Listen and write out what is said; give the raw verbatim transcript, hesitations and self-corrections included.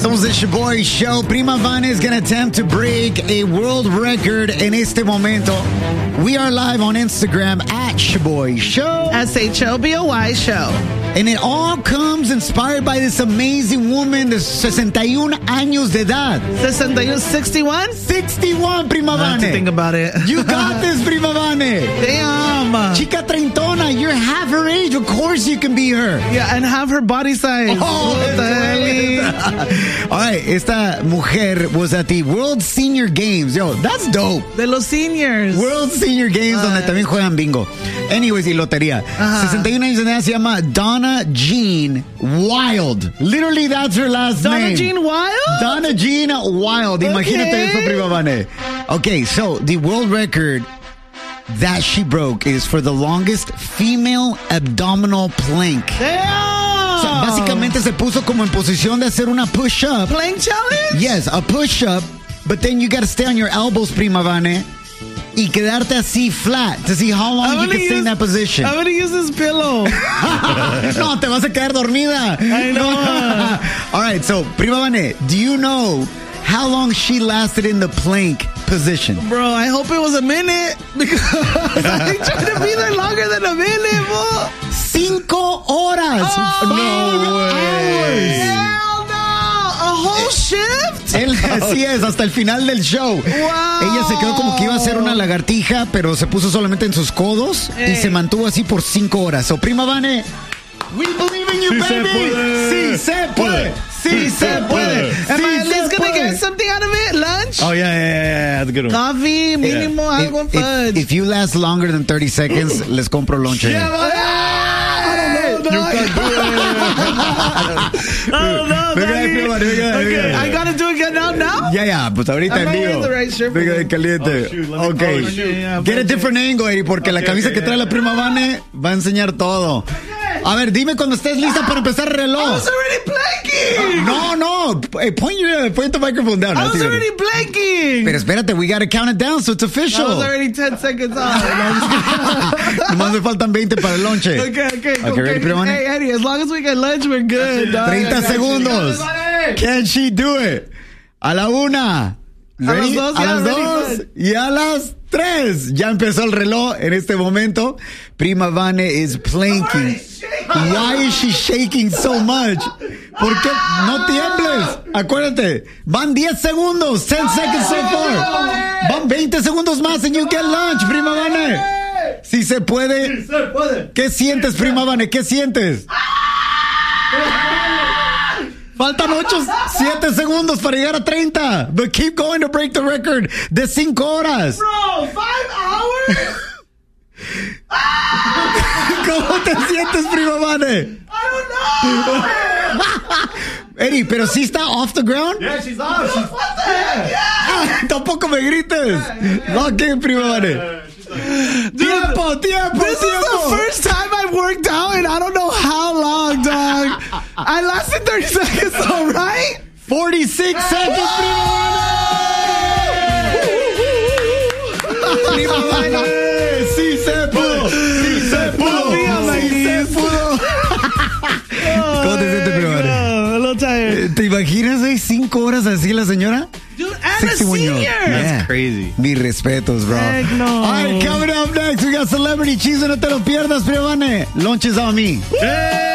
Somos the Shaboy Show. Prima Vane is going to attempt to break a world record en este momento. We are live on Instagram at Shaboy Show. S H O B O Y Show. And it all comes inspired by this amazing woman de sesenta y un años de edad. sesenta-uno, sixty-one? sixty-one, Prima I have to Vane. think about it. You got this, Prima Vane. Damn. Chica treintona, you're half her age. Of course you can be her. Yeah, and have her body size. Oh, What the hell? all right, esta mujer was at the World Senior Games. Yo, that's dope. De los seniors. World Senior Games, Ay. donde también juegan bingo. Anyways, y lotería. Ajá. sesenta y un años de edad, se llama Donna Jean Wild. Literally, that's her last Donna name. Jean Wild? Donna Jean Wild. Imagínate Okay. eso, Prima Vane. Okay, so the world record that she broke is for the longest female abdominal plank. Damn. So, básicamente se puso como en posición de hacer una push-up. Plank challenge? Yes, a push-up, but then you got to stay on your elbows, Prima Vane, y quedarte así flat to see how long I'm you gonna can stay in use- that position. I'm gonna use this pillow. No, te vas a quedar dormida. I know. All right, so, Prima Vane, do you know how long she lasted in the plank position? Bro, I hope it was a minute because I ain't trying to be there longer than a minute, bro. Cinco horas. Oh, no way. Hell no. A whole shift? Él, así es, hasta el final del show. Wow. Ella se quedó como que iba a ser una lagartija, pero se puso solamente en sus codos y Ey. se mantuvo así por cinco horas. So, Prima Vane, we believe in you, Sí se baby. puede. Sí se puede. Sí se puede. Am Sí I at se least gonna puede. get something out of it? Lunch? Oh, yeah, yeah, yeah, yeah. That's a good one. Coffee, mínimo, algo en If, if, fudge. if you last longer than thirty seconds, les compro lonche. You can do Oh, no, Venga, Doggy. Prima, venga, Okay, venga. I gotta do it again now, now? Ya, ya, pues ahorita I'm en not wearing vivo. the right shirt for Venga, you. de caliente. Oh, shoot, let me- Okay. oh, shoot. Yeah, Get a but- different angle, Eddie, porque la Okay, camisa okay, que trae yeah. la Prima Vane va a enseñar todo. A ver, dime cuando estés lista para empezar el I reloj. was already planking! No, no. Hey, point your point the microphone down. I was Así, already planking! Pero espérate, we gotta count it down so it's I official. was already ten seconds off. No, I'm just Nomás me faltan veinte para el lonche. kidding. Okay, okay, Okay, ready, Prima Vane? Hey, Eddie, as long as we get lunch, we're good, dog. treinta I got you. segundos. Can she do it? A la una. Ready? las dos, a ya, las ready, dos good. y a las tres. Ya empezó el reloj en este momento. Prima Vane is planking. Why is she shaking so much? ¿Por qué? No tiembles. Acuérdate. Van diez segundos. ten seconds so far. Van veinte segundos más and you get lunch, Prima Vane. Si se puede. ¿Qué sientes, Prima Vane? ¿Qué sientes? Faltan ocho, siete segundos para llegar a treinta. But keep going to break the record de cinco horas. Bro, five hours? ¿Cómo te sientes, Prima Vane? I don't know! Eddie, pero sí está off the ground. Yeah, she's off. She's What the heck? Yeah! Ah, tampoco me grites. Lock in, Prima Vane. Tiempo, tiempo, This is the tiempo. first time I've worked out in I don't know how long, dog. I lasted thirty seconds, all right? forty-six seconds, Prima Vane. Prima Vane, sí se pudo. Sí se pudo. Papi, I'm like Sí se this. pudo. ¿Cómo te sientes, Prima Vane? Oh, a little tired. ¿Te imaginas, güey, cinco horas así la señora? Dude, and a sixty-one year old. senior. Yeah. crazy. Mis respetos, bro. Heck no. All right, coming up next, we got Celebrity Cheese. No te lo pierdas, Prima Vane. Lunch is on me. Hey!